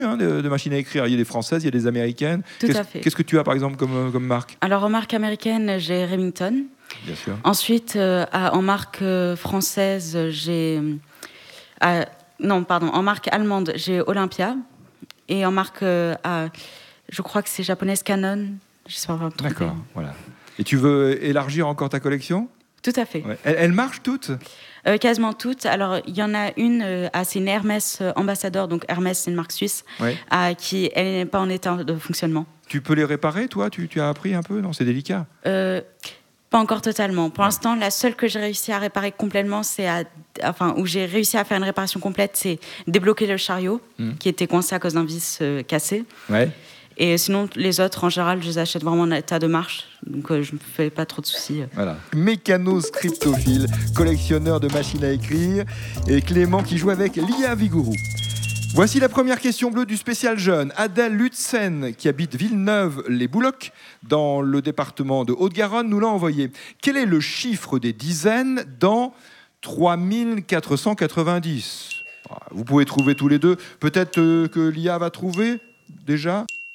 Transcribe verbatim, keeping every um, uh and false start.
Hein, de, de machines à écrire. Il y a des françaises, il y a des américaines. Tout qu'est-ce, à fait. Qu'est-ce que tu as par exemple comme, comme marque? Alors en marque américaine, j'ai Remington. Bien sûr. Ensuite, euh, à, en marque euh, française, j'ai... Euh, non, pardon. En marque allemande, j'ai Olympia. Et en marque... Euh, à, je crois que c'est japonaise, Canon. J'espère pas me tromper. D'accord, voilà. Et tu veux élargir encore ta collection? Tout à fait. Ouais. Elles, elles marchent toutes? Euh, quasiment toutes. Alors, il y en a une, euh, ah, c'est une Hermès euh, Ambassadeur, donc Hermès, c'est une marque suisse, Ouais. ah, qui elle n'est pas en état de fonctionnement. Tu peux les réparer, toi? tu, tu as appris un peu? Non, c'est délicat. Euh, pas encore totalement. Pour ouais. l'instant, la seule que j'ai réussi à réparer complètement, c'est à, enfin, où j'ai réussi à faire une réparation complète, c'est débloquer le chariot, mmh. qui était coincé à cause d'un vis euh, cassé. Ouais. Et sinon, les autres, en général, je les achète vraiment en état de marche. Donc, euh, je ne me fais pas trop de soucis. Voilà. Mécano-scriptophile, collectionneur de machines à écrire. Et Clément qui joue avec Lia Vigouroux. Voici la première question bleue du spécial jeune. Adèle Lutzen, qui habite Villeneuve-les-Boulocs, dans le département de Haute-Garonne, nous l'a envoyé. Quel est le chiffre des dizaines dans trois mille quatre cent quatre-vingt-dix? Vous pouvez trouver tous les deux. Peut-être que Lia va trouver déjà.